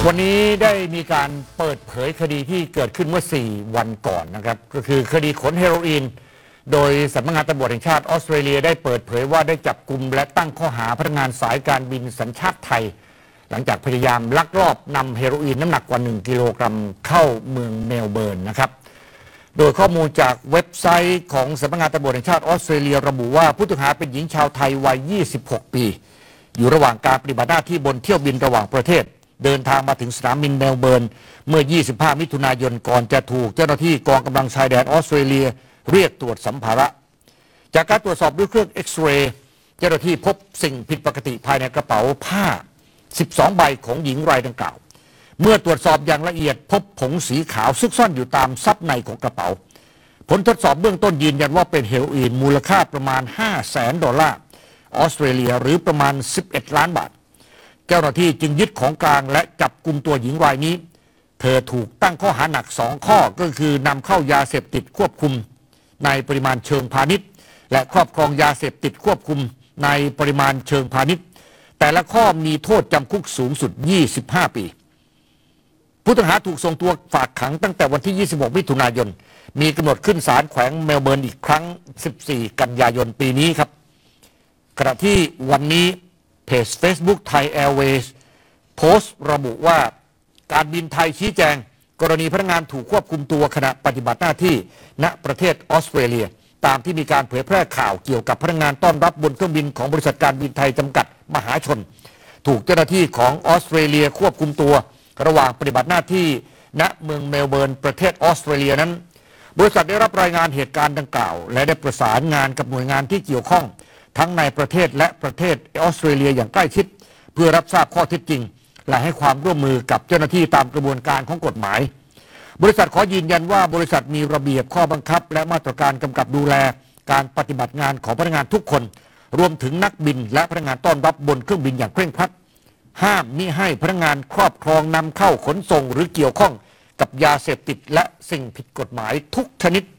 วันนี้ได้มีการเปิดเผยคดีที่เกิดขึ้นเมื่อ 4 วันก่อนนะครับก็คือคดีขนเฮโรอีนโดยสำนักงานตำรวจแห่งชาติออสเตรเลียได้เปิดเผยว่าได้จับกุมและตั้งข้อหาพนักงานสายการบินสัญชาติไทยหลังจากพยายามลักลอบนำเฮโรอีนน้ำหนักกว่า1 กิโลกรัมเข้าเมืองเมลเบิร์นนะครับโดยข้อมูลจากเว็บไซต์ของสำนักงานตำรวจแห่งชาติออสเตรเลียระบุว่าผู้ต้องหาเป็นหญิงชาวไทยวัย 26 ปีอยู่ระหว่างการปฏิบัติหน้าที่บนเที่ยวบินระหว่างประเทศเดินทางมาถึงสนามบินเมลเบิร์นเมื่อ 25 มิถุนายนก่อนจะถูกเจ้าหน้าที่กองกำลังชายแดนออสเตรเลียเรียกตรวจสัมภาระจากการตรวจสอบด้วยเครื่องเอ็กซเรย์เจ้าหน้าที่พบสิ่งผิดปกติภายในกระเป๋าผ้า 12 ใบของหญิงรายดังกล่าวเมื่อตรวจสอบอย่างละเอียดพบผงสีขาวซุกซ่อนอยู่ตามซับในของกระเป๋าผลทดสอบเบื้องต้นยืนยันว่าเป็นเฮโรอีนมูลค่าประมาณ 500,000 ดอลลาร์ออสเตรเลียหรือประมาณ 11 ล้านบาทเจ้าหน้าที่จึงยึดของกลางและจับกุมตัวหญิงรายนี้เธอถูกตั้งข้อหาหนัก2ข้อก็คือนำเข้ายาเสพติดควบคุมในปริมาณเชิงพาณิชย์และครอบครองยาเสพติดควบคุมในปริมาณเชิงพาณิชย์แต่ละข้อมีโทษจำคุกสูงสุด25 ปีผู้ต้องหาถูกส่งตัวฝากขังตั้งแต่วันที่ 26 มิถุนายนมีกำหนดขึ้นศาลแขวงเมลเบิร์นอีกครั้ง 14 กันยายนปีนี้ครับขณะที่วันนี้เพจ Facebook Thai Airways โพสต์ระบุว่าการบินไทยชี้แจงกรณีพนักงานถูกควบคุมตัวขณะปฏิบัติหน้าที่ณประเทศออสเตรเลียตามที่มีการเผยแพร่ข่าวเกี่ยวกับพนักงานต้อนรับบนเครื่องบินของบริษัทการบินไทยจำกัดมหาชนถูกเจ้าหน้าที่ของออสเตรเลียควบคุมตัวระหว่างปฏิบัติหน้าที่ณเมืองเมลเบิร์นประเทศออสเตรเลียนั้นบริษัทได้รับรายงานเหตุการณ์ดังกล่าวและได้ประสานงานกับหน่วยงานที่เกี่ยวข้องทั้งในประเทศและประเทศออสเตรเลียอย่างใกล้ชิดเพื่อรับทราบข้อเท็จจริงและให้ความร่วมมือกับเจ้าหน้าที่ตามกระบวนการของกฎหมายบริษัทขอยืนยันว่าบริษัทมีระเบียบข้อบังคับและมาตรการกำกับดูแลการปฏิบัติงานของพนักงานทุกคนรวมถึงนักบินและพนักงานต้อนรับบนเครื่องบินอย่างเคร่งครัดห้ามมิให้พนักงานครอบครองนำเข้าขนส่งหรือเกี่ยวข้องกับยาเสพติดและสิ่งผิดกฎหมายทุกชนิด